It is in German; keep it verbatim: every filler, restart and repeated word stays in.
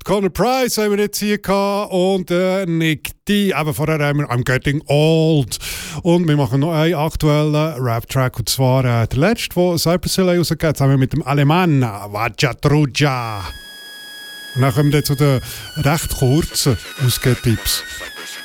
Conor Price haben wir jetzt hier gehabt und äh, Nick D. Eben vorher haben wir I'm Getting Old. Und wir machen noch einen aktuellen Rap-Track, und zwar äh, der letzte, den Cypress Hill rausgegeben hat, zusammen mit dem Alemann, Vajatruja. Und dann kommen wir zu den recht kurzen Ausgehtipps.